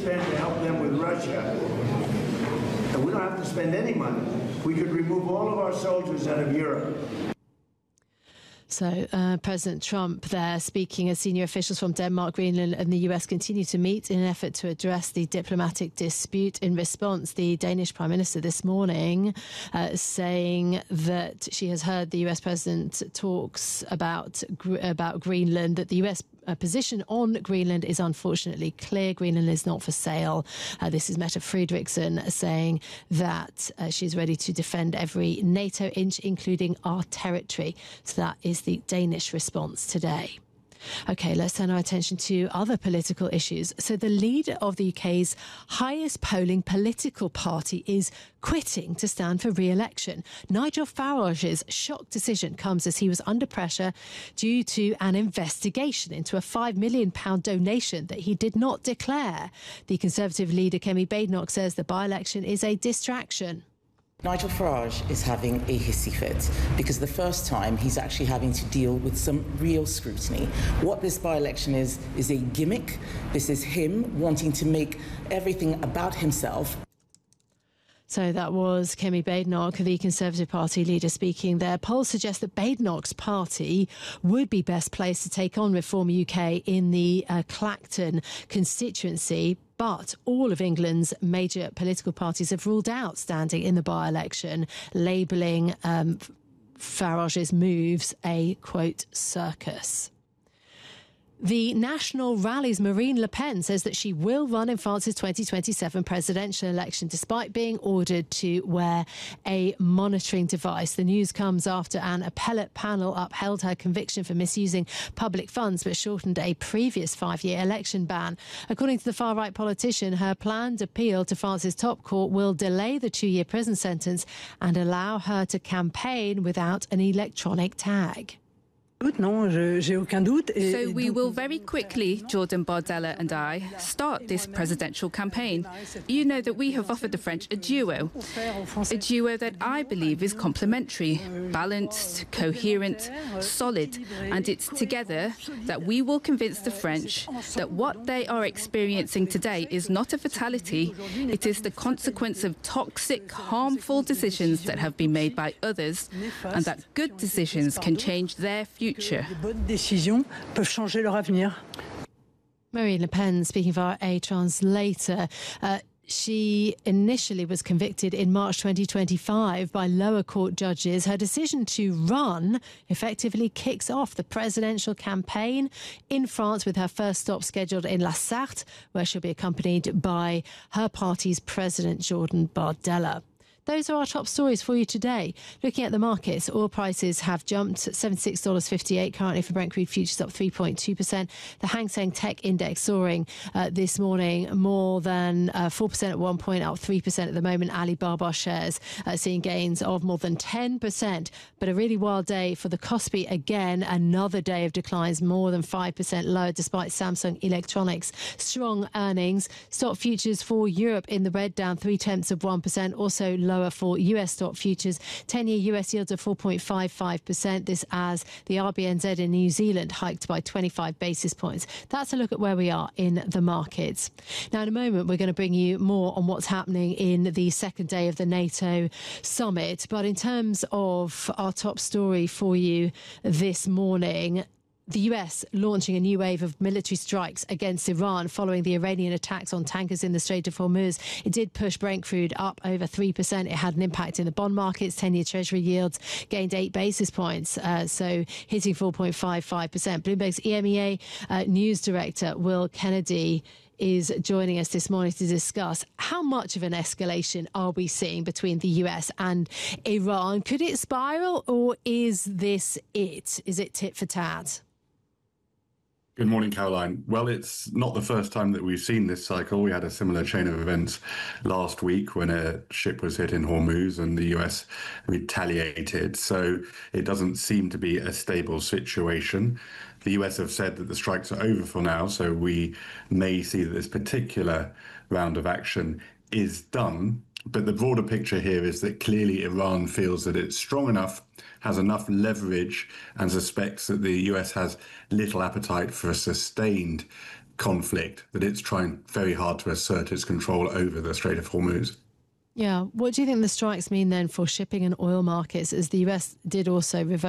spend to help them with Russia, and we don't have to spend any money. We could remove all of our soldiers out of Europe. So President Trump there speaking as senior officials from Denmark, Greenland and the US continue to meet in an effort to address the diplomatic dispute. In response, the Danish Prime Minister this morning saying that she has heard the US President talks about Greenland, that the US position on Greenland is unfortunately clear. Greenland is not for sale. This is Mette Frederiksen saying that she's ready to defend every NATO inch, including our territory. So that is the Danish response today. OK, let's turn our attention to other political issues. So the leader of the UK's highest polling political party is quitting to stand for re-election. Nigel Farage's shock decision comes as he was under pressure due to an investigation into a £5 million donation that he did not declare. The Conservative leader Kemi Badenoch says the by-election is a distraction. Nigel Farage is having a hissy fit because the first time he's actually having to deal with some real scrutiny. What this by-election is a gimmick. This is him wanting to make everything about himself. So that was Kemi Badenoch, the Conservative Party leader, speaking there. Polls suggest that Badenoch's party would be best placed to take on Reform UK in the Clacton constituency. But all of England's major political parties have ruled out standing in the by-election, labelling Farage's moves a, quote, circus. The National Rally's Marine Le Pen says that she will run in France's 2027 presidential election despite being ordered to wear a monitoring device. The news comes after an appellate panel upheld her conviction for misusing public funds but shortened a previous 5-year election ban. According to the far-right politician, her planned appeal to France's top court will delay the 2-year prison sentence and allow her to campaign without an electronic tag. So we will very quickly, Jordan Bardella and I, start this presidential campaign. You know that we have offered the French a duo that I believe is complementary, balanced, coherent, solid, and it's together that we will convince the French that what they are experiencing today is not a fatality, it is the consequence of toxic, harmful decisions that have been made by others, and that good decisions can change their future. Marine Le Pen speaking via a translator. She initially was convicted in March 2025 by lower court judges. Her decision to run effectively kicks off the presidential campaign in France, with her first stop scheduled in La Sarthe, where she'll be accompanied by her party's president, Jordan Bardella. Those are our top stories for you today. Looking at the markets, oil prices have jumped $76.58 currently for Brent crude futures, up 3.2%. The Hang Seng Tech Index soaring this morning, more than 4% at one point, up 3% at the moment. Alibaba shares seeing gains of more than 10%. But a really wild day for the Kospi again. Another day of declines, more than 5% lower, despite Samsung Electronics' strong earnings. Stock futures for Europe in the red, down 0.3%. Also lower for US stock futures. 10-year US yields of 4.55%. This as the RBNZ in New Zealand hiked by 25 basis points. That's a look at where we are in the markets. Now, in a moment, we're going to bring you more on what's happening in the second day of the NATO summit. But in terms of our top story for you this morning, the US launching a new wave of military strikes against Iran following the Iranian attacks on tankers in the Strait of Hormuz. It did push Brent crude up over 3%. It had an impact in the bond markets. 10-year Treasury yields gained 8 basis points, so hitting 4.55%. Bloomberg's EMEA news director, Will Kennedy, is joining us this morning to discuss how much of an escalation are we seeing between the US and Iran. Could it spiral, or is this it? Is it tit for tat? Good morning, Caroline. Well, it's not the first time that we've seen this cycle. We had a similar chain of events last week when a ship was hit in Hormuz and the US retaliated. So it doesn't seem to be a stable situation. The US have said that the strikes are over for now, so we may see that this particular round of action is done. But the broader picture here is that clearly Iran feels that it's strong enough, has enough leverage, and suspects that the US has little appetite for a sustained conflict, that it's trying very hard to assert its control over the Strait of Hormuz. Yeah. What do you think the strikes mean then for shipping and oil markets, as the US did also reverse